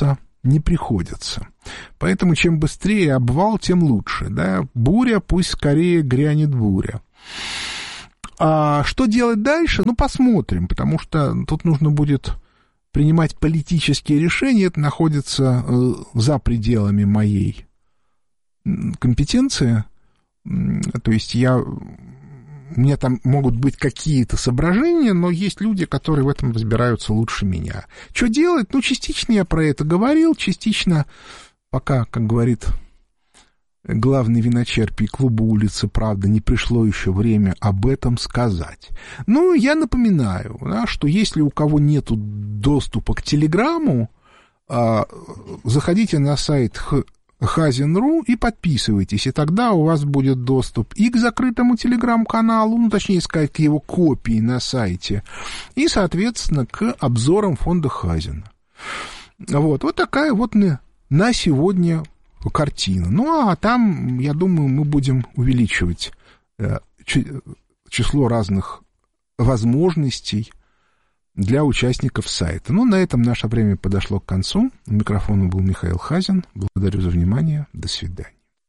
не приходится. Поэтому чем быстрее обвал, тем лучше. Да? Буря, пусть скорее грянет буря. А что делать дальше? Ну, посмотрим, потому что тут нужно будет принимать политические решения. Это находится за пределами моей компетенции. То есть я... У меня там могут быть какие-то соображения, но есть люди, которые в этом разбираются лучше меня. Что делать? Ну, частично я про это говорил, частично пока, как говорит главный виночерпий клуба «Улица Правда», не пришло еще время об этом сказать. Ну, я напоминаю, да, что если у кого нет доступа к Телеграмму, а, заходите на сайт Хазин точка ру и подписывайтесь, и тогда у вас будет доступ и к закрытому телеграм-каналу, ну, точнее сказать, к его копии на сайте, и, соответственно, к обзорам фонда Хазина. Вот, вот такая вот на, на сегодня картина. Ну, а там, я думаю, мы будем увеличивать э, число разных возможностей для участников сайта. Ну, на этом наше время подошло к концу. У микрофона был Михаил Хазин. Благодарю за внимание. До свидания.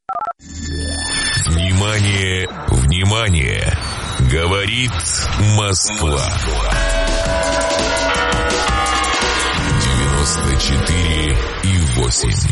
Внимание, внимание! Говорит Москва. девяносто четыре и восемь.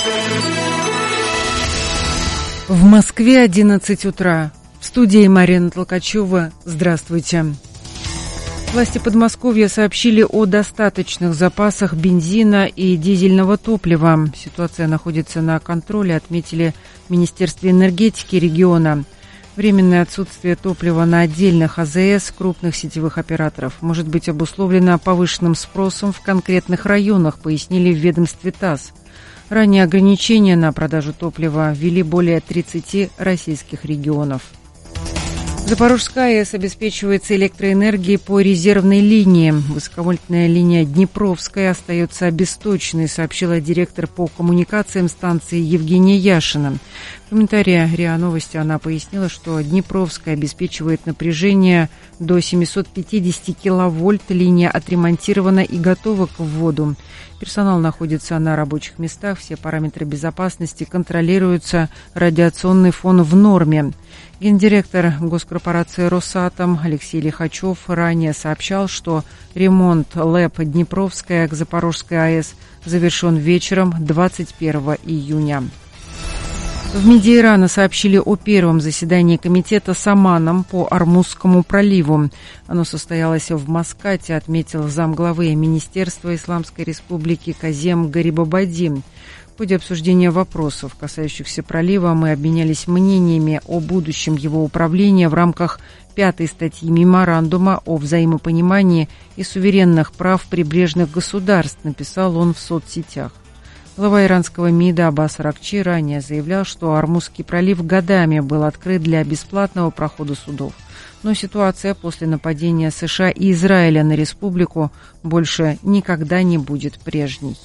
В Москве одиннадцать утра. В студии Марина Толкачева. Здравствуйте. Власти Подмосковья сообщили о достаточных запасах бензина и дизельного топлива. Ситуация находится на контроле, отметили в Министерстве энергетики региона. Временное отсутствие топлива на отдельных а зэ эс крупных сетевых операторов может быть обусловлено повышенным спросом в конкретных районах, пояснили в ведомстве ТАСС. Ранее ограничения на продажу топлива ввели более тридцати российских регионов. Запорожская АЭС обеспечивается электроэнергией по резервной линии. Высоковольтная линия Днепровская остается обесточенной, сообщила директор по коммуникациям станции Евгения Яшина. В комментарии РИА Новости она пояснила, что Днепровская обеспечивает напряжение до семьсот пятьдесят киловольт, линия отремонтирована и готова к вводу. Персонал находится на рабочих местах, все параметры безопасности контролируются, радиационный фон в норме. Гендиректор госкорпорации «Росатом» Алексей Лихачев ранее сообщал, что ремонт ЛЭП «Днепровская» к Запорожской АЭС завершен вечером двадцать первого июня. В МИДе Ирана сообщили о первом заседании комитета с Оманом по Ормузскому проливу. Оно состоялось в Маскате, отметил замглавы Министерства Исламской Республики Казем Гарибабади. В ходе обсуждения вопросов, касающихся пролива, мы обменялись мнениями о будущем его управления в рамках пятой статьи меморандума о взаимопонимании и суверенных прав прибрежных государств, написал он в соцсетях. Глава иранского МИДа Аббас Аракчи ранее заявлял, что Ормузский пролив годами был открыт для бесплатного прохода судов. Но ситуация после нападения США и Израиля на республику больше никогда не будет прежней.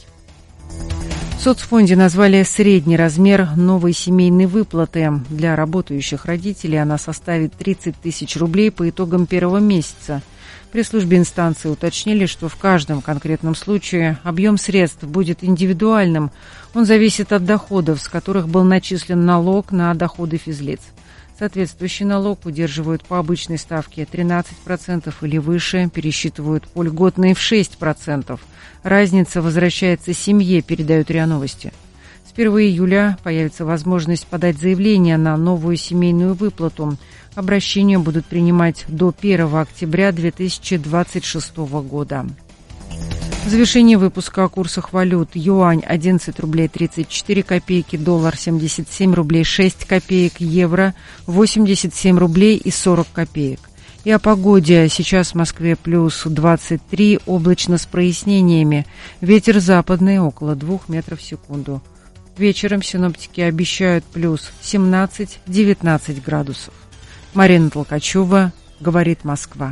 В соцфонде назвали средний размер новой семейной выплаты. Для работающих родителей она составит тридцать тысяч рублей по итогам первого месяца. В пресс-службе инстанции уточнили, что в каждом конкретном случае объем средств будет индивидуальным. Он зависит от доходов, с которых был начислен налог на доходы физлиц. Соответствующий налог удерживают по обычной ставке тринадцать процентов или выше, пересчитывают по льготной в шесть процентов. Разница возвращается семье, передают РИА Новости. С первого июля появится возможность подать заявление на новую семейную выплату. Обращения будут принимать до первого октября две тысячи двадцать шестого года. В завершении выпуска о курсах валют. Юань одиннадцать рублей тридцать четыре копейки, доллар семьдесят семь рублей шесть копеек, евро восемьдесят семь рублей и сорок копеек. И о погоде. Сейчас в Москве плюс двадцать три, облачно с прояснениями. Ветер западный около двух метров в секунду. Вечером синоптики обещают плюс семнадцать-девятнадцать градусов. Марина Толкачева, говорит Москва.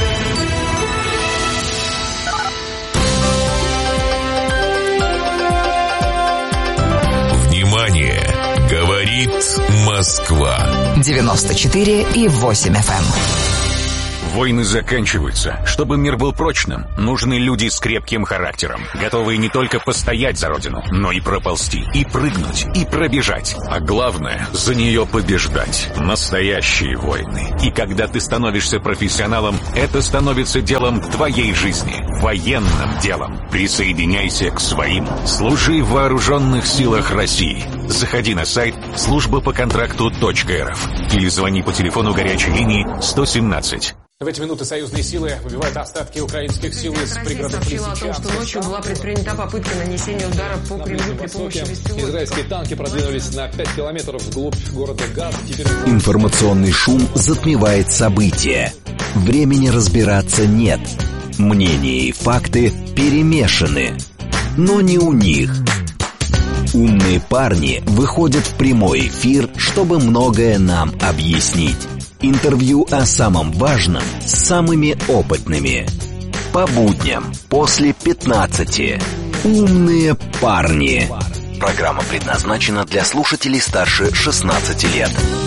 Внимание! Говорит Москва.
девяносто четыре и восемь эф эм. Войны заканчиваются. Чтобы мир был прочным, нужны люди с крепким характером, готовые не только постоять за родину, но и проползти, и прыгнуть, и пробежать. А главное, за нее побеждать. Настоящие войны. И когда ты становишься профессионалом, это становится делом твоей жизни. Военным делом. Присоединяйся к своим. Служи в вооруженных силах России. Заходи на сайт служба по контракту точка эр эф или звони по телефону горячей линии сто семнадцать.
В эти минуты союзные силы выбивают остатки украинских сил из пригородов
сообщила о том, что ночью была предпринята попытка нанесения удара по Кремлю при помощи беспилотников.
Израильские танки продвинулись на пять километров вглубь города Газа. Теперь...
Информационный шум затмевает события. Времени разбираться нет. Мнения и факты перемешаны. Но не у них. Умные парни выходят в прямой эфир, чтобы многое нам объяснить. Интервью о самом важном с самыми опытными. По будням после пятнадцати. Умные парни. Программа предназначена для слушателей старше шестнадцати лет.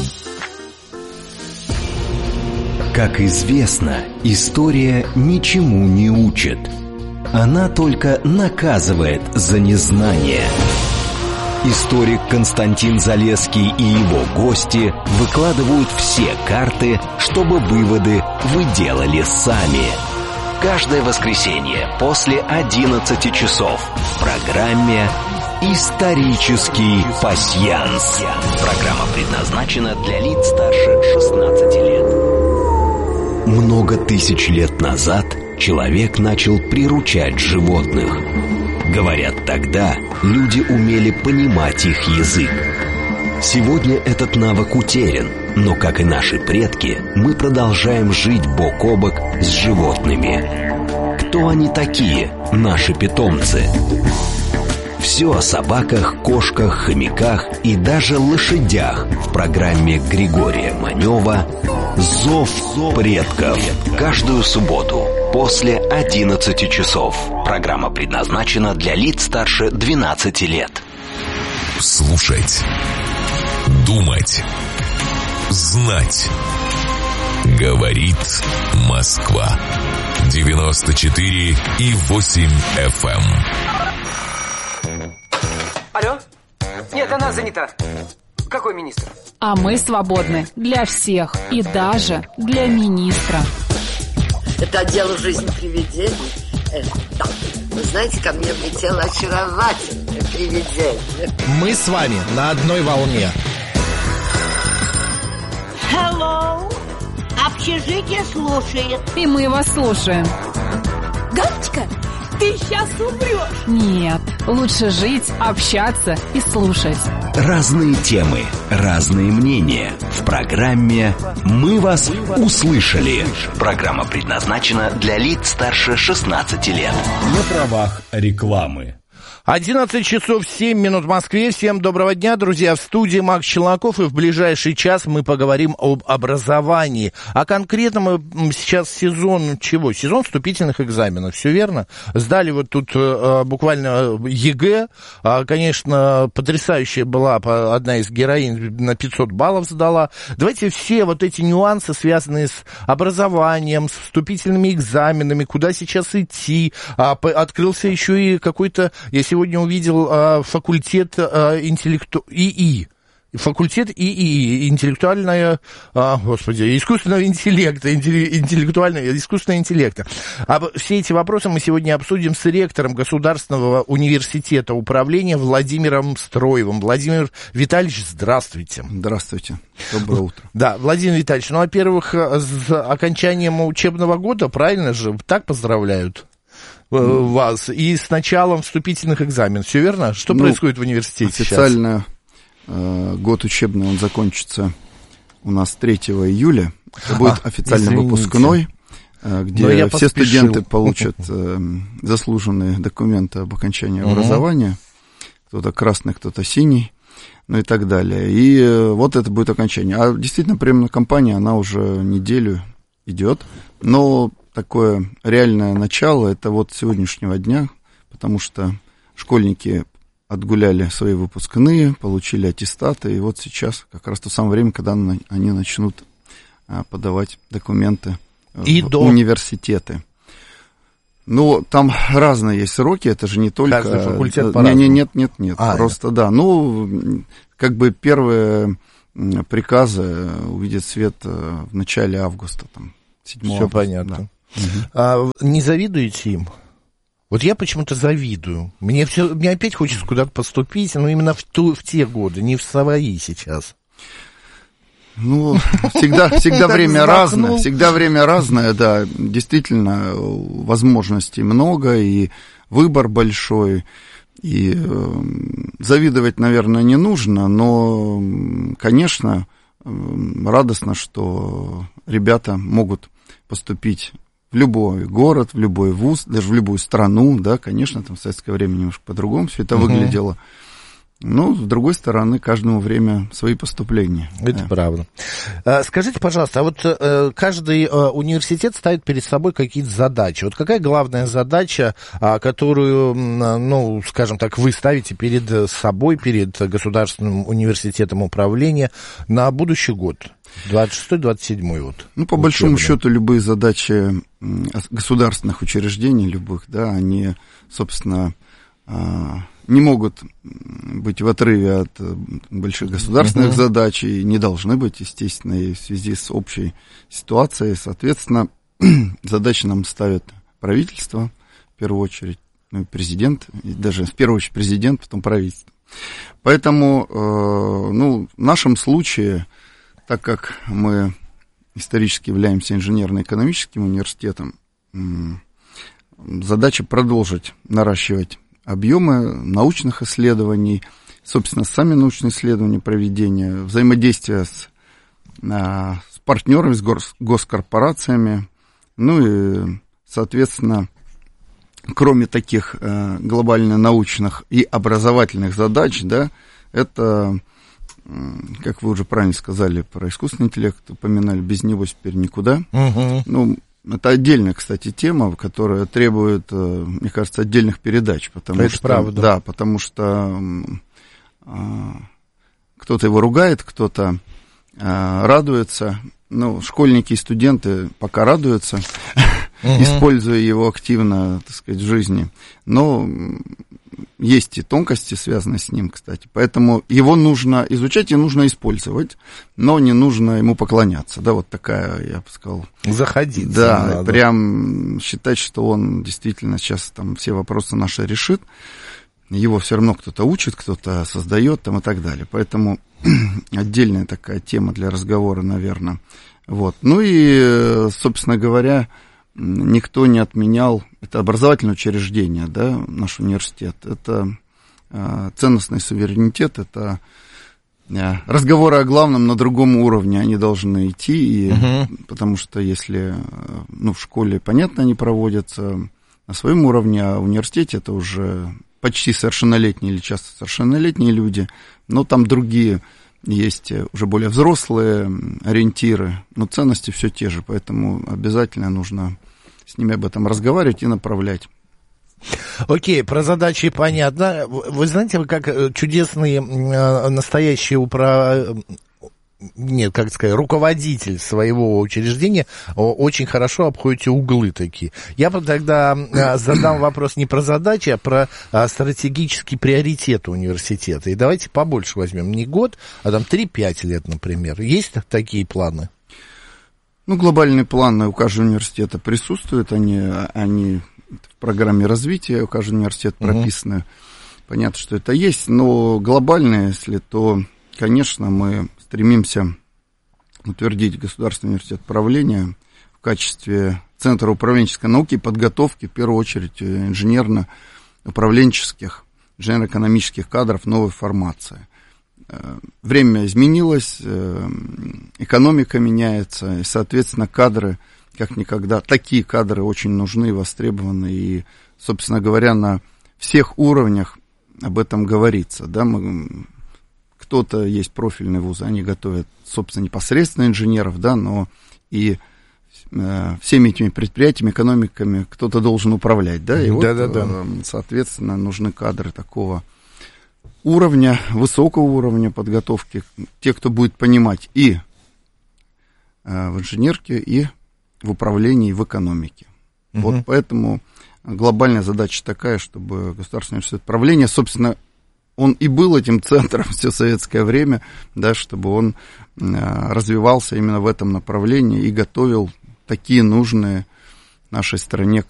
Как известно, история ничему не учит. Она только наказывает за незнание. Историк Константин Залесский и его гости выкладывают все карты, чтобы выводы вы делали сами. Каждое воскресенье после одиннадцати часов в программе «Исторический пасьянс». Программа предназначена для лиц старше шестнадцати лет. Много тысяч лет назад человек начал приручать животных. Говорят, тогда люди умели понимать их язык. Сегодня этот навык утерян, но, как и наши предки, мы продолжаем жить бок о бок с животными. Кто они такие, наши питомцы? Все о собаках, кошках, хомяках и даже лошадях в программе Григория Манева «Зов предков». Каждую субботу после одиннадцати часов. Программа предназначена для лиц старше двенадцати лет.
Слушать, думать, знать. Говорит Москва. девяносто четыре и восемь эф эм.
Алло? Нет, она занята. Какой министр?
А мы свободны для всех и даже для министра.
Это отдел жизни привидений. Э, да. Вы знаете, ко мне влетело очаровательное привидение.
Мы с вами на одной волне.
Hello. Общежитие слушает.
И мы вас слушаем.
Галочка, ты сейчас умрешь.
Нет, лучше жить, общаться и слушать.
Разные темы, разные мнения. В программе «Мы вас услышали». Программа предназначена для лиц старше шестнадцати лет.
На правах рекламы. одиннадцать часов семь минут в Москве. Всем доброго дня, друзья. В студии Макс Челноков, и в ближайший час мы поговорим об образовании. А конкретно мы сейчас сезон чего? Сезон вступительных экзаменов, все верно? Сдали вот тут а, буквально ЕГЭ. А, конечно, потрясающая была одна из героинь, на пятьсот баллов сдала. Давайте все вот эти нюансы, связанные с образованием, с вступительными экзаменами, куда сейчас идти. А, открылся еще и какой-то... Если сегодня увидел а, факультет а, интеллекту... ИИ. Факультет ИИ, интеллектуальная, а, господи, искусственного интеллекта, интеллектуального, искусственного интеллекта. А все эти вопросы мы сегодня обсудим с ректором Государственного университета управления Владимиром Строевым. Владимир Витальевич, здравствуйте.
Здравствуйте. Доброе утро.
Да, Владимир Витальевич, ну, во-первых, с окончанием учебного года, правильно же, так поздравляют вас, и с началом вступительных экзаменов. Все верно? Что ну, происходит в университете
официально, сейчас? Э, год учебный, он закончится у нас третьего июля. Это будет а, официально извините. выпускной, э, где все студенты получат э, заслуженные документы об окончании угу. образования. Кто-то красный, кто-то синий, ну и так далее. И э, вот это будет окончание. А действительно, приемная кампания, она уже неделю идет, но... Такое реальное начало, это вот сегодняшнего дня, потому что школьники отгуляли свои выпускные, получили аттестаты, и вот сейчас как раз то самое время, когда они начнут подавать документы
и
в
до...
университеты. Ну, там разные есть сроки, это же не только...
Каждый факультет
по-разному. Не, нет, нет, нет,
а,
просто нет. Да. Ну, как бы первые приказы увидят свет в начале августа, там, седьмого
Все
августа.
Понятно.
Да.
А не завидуете им? Вот я почему-то завидую. Мне, все, мне опять хочется куда-то поступить, но именно в, ту, в те годы, не в свои сейчас.
Ну, всегда, всегда время разное, всегда время разное, да, действительно, возможностей много, и выбор большой, и э, завидовать, наверное, не нужно, но, конечно, радостно, что ребята могут поступить в любой город, в любой вуз, даже в любую страну, да, конечно, там в советское время немножко по-другому все это uh-huh. выглядело. Но, с другой стороны, каждому время свои поступления.
Это да. правда. Скажите, пожалуйста, а вот каждый университет ставит перед собой какие-то задачи. Вот какая главная задача, которую, ну, скажем так, вы ставите перед собой, перед Государственным университетом управления на будущий год? двадцать шестой двадцать седьмой год.
Ну, по большому счету, любые задачи государственных учреждений, любых, да, они, собственно, не могут быть в отрыве от больших государственных uh-huh. задач и не должны быть, естественно, и в связи с общей ситуацией. Соответственно, задачи нам ставит правительство, в первую очередь, ну, президент, и даже в первую очередь президент, потом правительство. Поэтому, э, ну, в нашем случае, так как мы исторически являемся инженерно-экономическим университетом, э, задача продолжить наращивать объемы научных исследований, собственно, сами научные исследования, проведения, взаимодействие с, а, с партнерами, с гос, госкорпорациями, ну и, соответственно, кроме таких а, глобально научных и образовательных задач, да, это, как вы уже правильно сказали, про искусственный интеллект упоминали, без него теперь никуда. Uh-huh. Ну, это отдельная, кстати, тема, которая требует, мне кажется, отдельных передач, потому
это
что,
правда.
Да, потому что а, кто-то его ругает, кто-то а, радуется. Ну, школьники и студенты пока радуются, uh-huh. используя его активно, так сказать, в жизни. Но есть и тонкости, связанные с ним, кстати. Поэтому его нужно изучать и нужно использовать, но не нужно ему поклоняться. Да, вот такая, я бы сказал...
Заходить.
Да,
надо.
Прям считать, что он действительно сейчас там все вопросы наши решит. Его все равно кто-то учит, кто-то создает там и так далее. Поэтому отдельная такая тема для разговора, наверное. Вот. Ну и, собственно говоря, никто не отменял, это образовательное учреждение, да, наш университет, это э, ценностный суверенитет, это э, разговоры о главном на другом уровне, они должны идти, и, uh-huh. потому что если, ну, в школе, понятно, они проводятся на своем уровне, а в университете это уже почти совершеннолетние или часто совершеннолетние люди, но там другие есть уже более взрослые ориентиры, но ценности все те же, поэтому обязательно нужно с ними об этом разговаривать и направлять.
Окей, про задачи понятно. Вы знаете, как чудесный настоящий упра... Нет, как сказать, руководитель своего учреждения очень хорошо обходите углы такие. Я тогда задам вопрос не про задачи, а про стратегический приоритет университета. И давайте побольше возьмем. Не год, а там три-пять лет, например. Есть такие планы?
Ну, глобальные планы у каждого университета присутствуют. Они, они в программе развития у каждого университета uh-huh. прописаны. Понятно, что это есть. Но глобальные, если то, конечно, мы... стремимся утвердить Государственный университет правления в качестве Центра управленческой науки и подготовки, в первую очередь, инженерно-управленческих, инженерно-экономических кадров новой формации. Время изменилось, экономика меняется, и, соответственно, кадры, как никогда, такие кадры очень нужны и востребованы, и, собственно говоря, на всех уровнях об этом говорится, да, мы... Кто-то есть профильные вузы, они готовят, собственно, непосредственно инженеров, да, но и э, всеми этими предприятиями, экономиками кто-то должен управлять, да, и вот, э, соответственно, нужны кадры такого уровня, высокого уровня подготовки, те, кто будет понимать и э, в инженерке, и в управлении, в экономике. Uh-huh. Вот поэтому глобальная задача такая, чтобы Государственный университет правления, собственно, он и был этим центром все советское время, да, чтобы он развивался именно в этом направлении и готовил такие нужные нашей стране